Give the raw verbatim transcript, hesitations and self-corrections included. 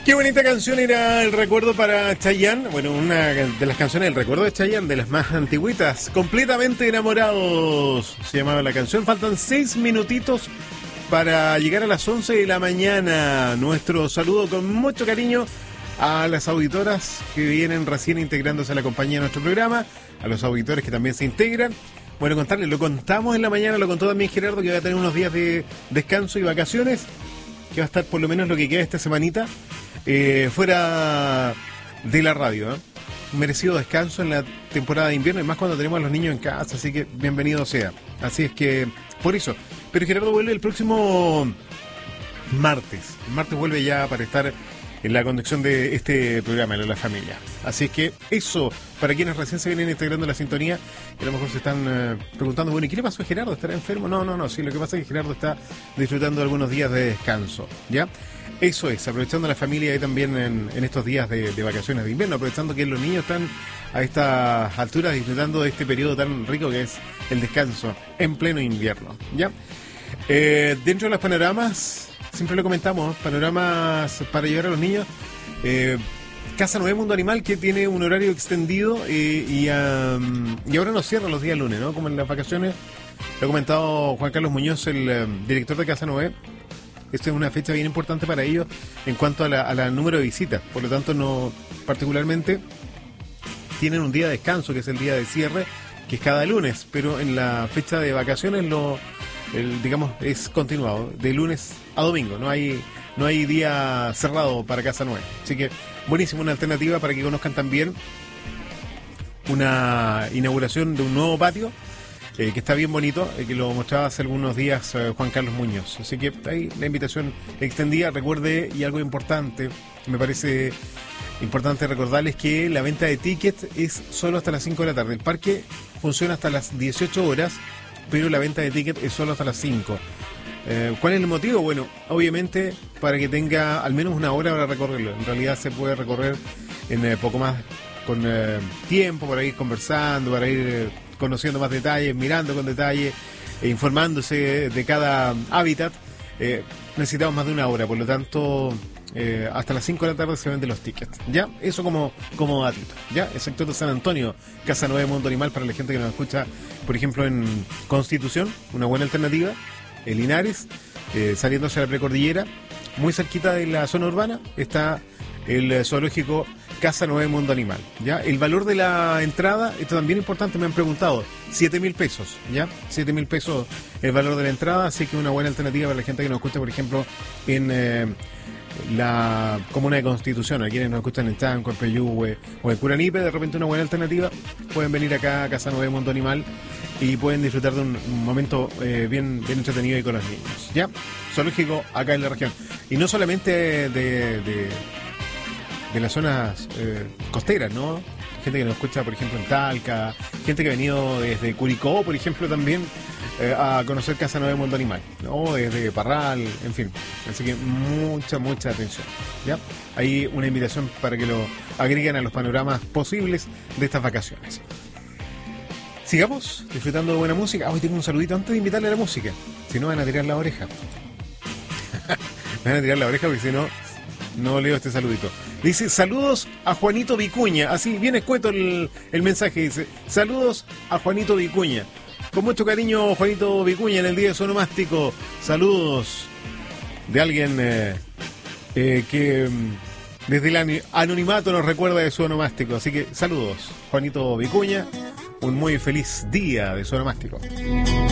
Qué bonita canción era El Recuerdo para Chayanne. Bueno, una de las canciones del recuerdo de Chayanne, de las más antigüitas. Completamente enamorados se llamaba la canción. Faltan seis minutitos para llegar a las once de la mañana. Nuestro saludo con mucho cariño a las auditoras que vienen recién integrándose a la compañía de nuestro programa, a los auditores que también se integran. Bueno, contarles, lo contamos en la mañana, lo contó también Gerardo, que va a tener unos días de descanso y vacaciones, que va a estar por lo menos lo que queda esta semanita eh, fuera de la radio, ¿eh? Un merecido descanso en la temporada de invierno, y más cuando tenemos a los niños en casa, así que bienvenido sea. Así es que, por eso. Pero Gerardo vuelve el próximo martes. El martes vuelve ya para estar en la conducción de este programa, de la familia. Así es que eso, para quienes recién se vienen integrando en la sintonía, que a lo mejor se están eh, preguntando, bueno, ¿y qué le pasó a Gerardo? ¿Estará enfermo? No, no, no, sí, lo que pasa es que Gerardo está disfrutando de algunos días de descanso, ¿ya? Eso es, aprovechando a la familia ahí también en, en estos días de, de vacaciones de invierno, aprovechando que los niños están a estas alturas disfrutando de este periodo tan rico que es el descanso en pleno invierno, ¿ya? Eh, dentro de los panoramas, siempre lo comentamos, panoramas para llevar a los niños, eh, Casa Nueve Mundo Animal, que tiene un horario extendido eh, y, um, y ahora nos cierra los días lunes, ¿no? Como en las vacaciones, lo ha comentado Juan Carlos Muñoz, el um, director de Casa Nueve. Esta es una fecha bien importante para ellos en cuanto a la, a la número de visitas, por lo tanto no particularmente tienen un día de descanso, que es el día de cierre, que es cada lunes, pero en la fecha de vacaciones lo El, digamos, es continuado, de lunes a domingo, no hay no hay día cerrado para Casa Nueve. Así que buenísimo, una alternativa para que conozcan también una inauguración de un nuevo patio, eh, que está bien bonito, eh, que lo mostraba hace algunos días eh, Juan Carlos Muñoz. Así que ahí la invitación extendida. Recuerde, y algo importante, me parece importante recordarles, que la venta de tickets es solo hasta las cinco de la tarde. El parque funciona hasta las dieciocho horas, pero la venta de tickets es solo hasta las cinco. Eh, ¿Cuál es el motivo? Bueno, obviamente para que tenga al menos una hora para recorrerlo. En realidad se puede recorrer en eh, poco más, con eh, tiempo, para ir conversando, para ir eh, conociendo más detalles, mirando con detalle, e informándose de cada hábitat. Eh, necesitamos más de una hora, por lo tanto, eh, hasta las cinco de la tarde se venden los tickets. ¿Ya? Eso como, como datito. ¿Ya? El sector de San Antonio, Casa Nueve Mundo Animal, para la gente que nos escucha, por ejemplo, en Constitución, una buena alternativa. En Linares, eh, saliendo hacia la precordillera, muy cerquita de la zona urbana, está el zoológico Casa Nueve Mundo Animal. ¿Ya? El valor de la entrada, esto también es importante, me han preguntado, siete mil pesos, ¿ya? siete mil pesos el valor de la entrada, así que una buena alternativa para la gente que nos escucha, por ejemplo, en eh, la comuna de Constitución, a quienes nos escuchan en Chanco, en Peyúgue o en Curanipe, de repente una buena alternativa, pueden venir acá a Casa Nueve Mundo Animal y pueden disfrutar de un, un momento eh, bien, bien entretenido y con los niños, ¿ya? Zoológico acá en la región. Y no solamente de, de, de las zonas eh, costeras, ¿no? Gente que nos escucha, por ejemplo, en Talca, gente que ha venido desde Curicó, por ejemplo, también eh, a conocer Casa Nueve Mundo Animal, ¿no? Desde Parral, en fin. Así que mucha, mucha atención, ¿ya? Hay una invitación para que lo agreguen a los panoramas posibles de estas vacaciones. Sigamos disfrutando de buena música. Ah, hoy tengo un saludito antes de invitarle a la música. Si no, van a tirar la oreja. Me van a tirar la oreja porque si no, no leo este saludito. Dice, saludos a Juanito Vicuña. Así, bien escueto el, el mensaje. Dice, saludos a Juanito Vicuña. Con mucho cariño, Juanito Vicuña, en el día de su onomástico. Saludos de alguien eh, eh, que mm, desde el anonimato nos recuerda de su onomástico. Así que saludos, Juanito Vicuña. Un muy feliz día de su onomástico.